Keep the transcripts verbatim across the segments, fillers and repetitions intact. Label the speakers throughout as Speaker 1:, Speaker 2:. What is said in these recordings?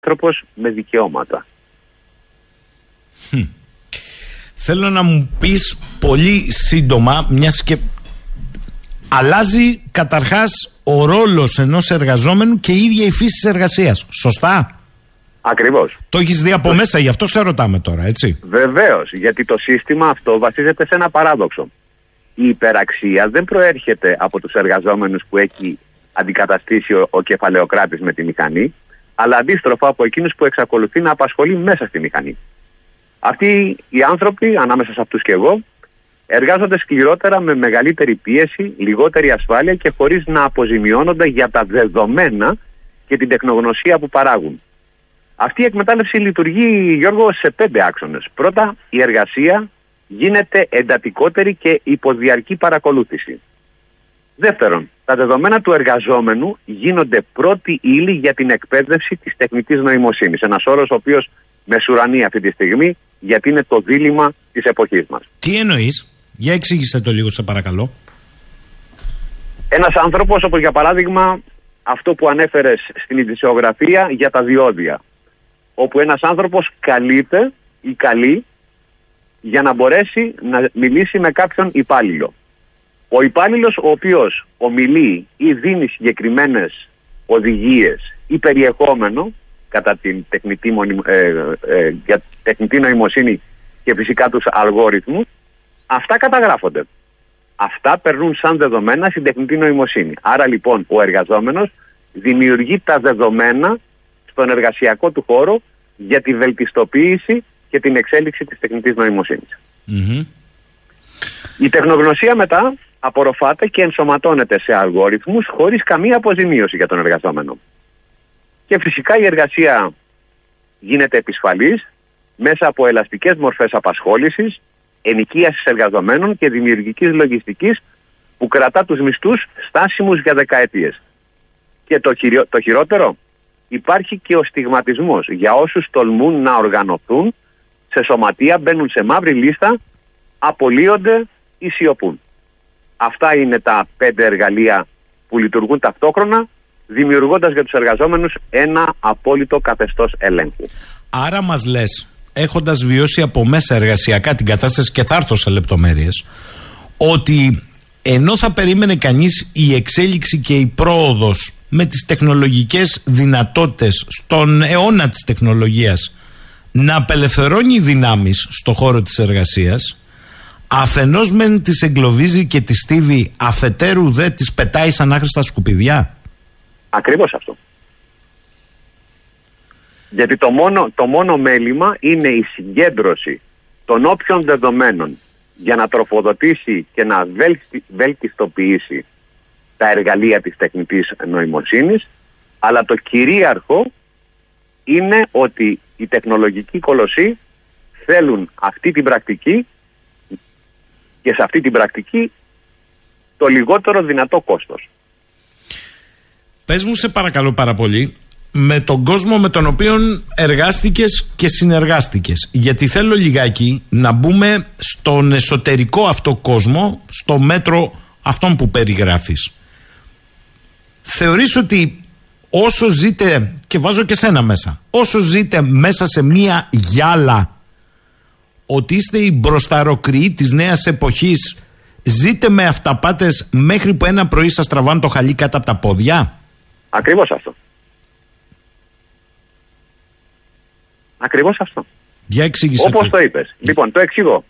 Speaker 1: άνθρωπος με δικαιώματα.
Speaker 2: Hm. Θέλω να μου πεις πολύ σύντομα, μιας και αλλάζει καταρχάς ο ρόλος ενός εργαζόμενου και η ίδια η φύση της εργασίας. Σωστά?
Speaker 1: Ακριβώς.
Speaker 2: Το έχεις δει από το... μέσα, γι' αυτό σε ρωτάμε τώρα, έτσι?
Speaker 1: Βεβαίως, γιατί το σύστημα αυτό βασίζεται σε ένα παράδοξο. Η υπεραξία δεν προέρχεται από τους εργαζόμενους που έχει αντικαταστήσει ο, ο κεφαλαιοκράτης με τη μηχανή, αλλά αντίστροφα από εκείνους που εξακολουθεί να απασχολεί μέσα στη μηχανή. Αυτοί οι άνθρωποι, ανάμεσα σε αυτούς και εγώ, εργάζονται σκληρότερα με μεγαλύτερη πίεση, λιγότερη ασφάλεια και χωρίς να αποζημιώνονται για τα δεδομένα και την τεχνογνωσία που παράγουν. Αυτή η εκμετάλλευση λειτουργεί, Γιώργο, σε πέντε άξονες. Πρώτα, η εργασία γίνεται εντατικότερη και υποδιαρκή παρακολούθηση. Δεύτερον, τα δεδομένα του εργαζόμενου γίνονται πρώτη ύλη για την εκπαίδευση της τεχνητής νοημοσύνης. Ένας όρος ο οποίος μεσουρανεί αυτή τη στιγμή, γιατί είναι το δίλημμα της εποχής μας.
Speaker 2: Τι εννοείς? Για εξήγησε το λίγο, σε παρακαλώ.
Speaker 1: Ένας άνθρωπος, όπως για παράδειγμα αυτό που ανέφερες στην ειδησιογραφία για τα διόδια, όπου ένας άνθρωπος καλείται ή καλεί για να μπορέσει να μιλήσει με κάποιον υπάλληλο. Ο υπάλληλος ο οποίος ομιλεί ή δίνει συγκεκριμένες οδηγίες ή περιεχόμενο κατά την τεχνητή, μονι, ε, ε, για τεχνητή νοημοσύνη και φυσικά τους αλγόριθμους, αυτά καταγράφονται. Αυτά περνούν σαν δεδομένα στην τεχνητή νοημοσύνη. Άρα λοιπόν ο εργαζόμενος δημιουργεί τα δεδομένα στον εργασιακό του χώρο για τη βελτιστοποίηση και την εξέλιξη της τεχνητής νοημοσύνης. Mm-hmm. Η τεχνογνωσία μετά απορροφάται και ενσωματώνεται σε αλγόριθμους χωρίς καμία αποζημίωση για τον εργαζόμενο. Και φυσικά η εργασία γίνεται επισφαλής μέσα από ελαστικές μορφές απασχόλησης, ενοικίασης εργαζομένων και δημιουργικής λογιστικής που κρατά τους μισθούς στάσιμους για δεκαετίες. Και το, χειρο... το χειρότερο, υπάρχει και ο στιγματισμός για όσους τολμούν να οργανωθούν σε σωματεία, μπαίνουν σε μαύρη λίστα, απολύονται ή σιωπούν. Αυτά είναι τα πέντε εργαλεία που λειτουργούν ταυτόχρονα, δημιουργώντας για τους εργαζόμενους ένα απόλυτο καθεστώς ελέγχου.
Speaker 2: Άρα μας λες, έχοντας βιώσει από μέσα εργασιακά την κατάσταση, και θα έρθω σε λεπτομέρειες, ότι ενώ θα περίμενε κανείς η εξέλιξη και η πρόοδος με τις τεχνολογικές δυνατότητες στον αιώνα της τεχνολογίας να απελευθερώνει δυνάμεις στο χώρο της εργασίας, αφενός μεν τις εγκλωβίζει και τις στίβει, αφετέρου δε τις πετάει σαν άχρηστα σκουπιδιά.
Speaker 1: Ακριβώς αυτό. Γιατί το μόνο, το μόνο μέλημα είναι η συγκέντρωση των όποιων δεδομένων για να τροφοδοτήσει και να βέλτι, βελτιστοποιήσει τα εργαλεία της τεχνητής νοημοσύνης, αλλά το κυρίαρχο είναι ότι οι τεχνολογικοί κολοσσοί θέλουν αυτή την πρακτική και σε αυτή την πρακτική το λιγότερο δυνατό κόστος.
Speaker 2: Πες μου σε παρακαλώ πάρα πολύ, με τον κόσμο με τον οποίο εργάστηκες και συνεργάστηκες, γιατί θέλω λιγάκι να μπούμε στον εσωτερικό αυτό κόσμο, στο μέτρο αυτόν που περιγράφεις. Θεωρείς ότι όσο ζείτε, και βάζω και σένα μέσα, όσο ζείτε μέσα σε μία γυάλα, ότι είστε οι μπροσταροκριοί της νέας εποχής, ζείτε με αυταπάτες μέχρι που ένα πρωί σας τραβάνε το χαλί κάτω από τα πόδια?
Speaker 1: Ακριβώς αυτό. Ακριβώς αυτό.
Speaker 2: Για εξήγησε.
Speaker 1: Όπως το είπες. Λοιπόν, το εξηγώ.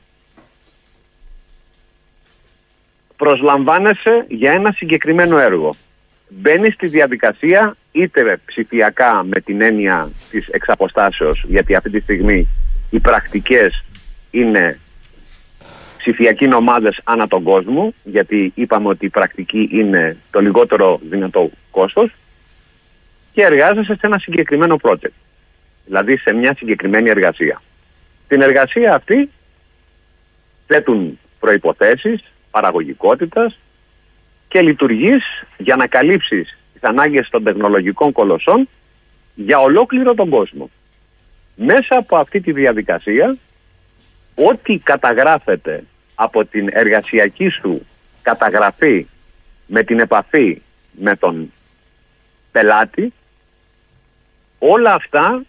Speaker 1: Προσλαμβάνεσαι για ένα συγκεκριμένο έργο. Μπαίνεις στη διαδικασία είτε ψηφιακά με την έννοια της εξαποστάσεως, γιατί αυτή τη στιγμή οι πρακτικές είναι ψηφιακοί νομάδες ανά τον κόσμο, γιατί είπαμε ότι η πρακτική είναι το λιγότερο δυνατό κόστος, και εργάζεσαι σε ένα συγκεκριμένο project, δηλαδή σε μια συγκεκριμένη εργασία. Την εργασία αυτή θέτουν προϋποθέσεις παραγωγικότητας και λειτουργείς για να καλύψεις τις ανάγκες των τεχνολογικών κολοσσών για ολόκληρο τον κόσμο. Μέσα από αυτή τη διαδικασία, ό,τι καταγράφεται από την εργασιακή σου καταγραφή με την επαφή με τον πελάτη, όλα αυτά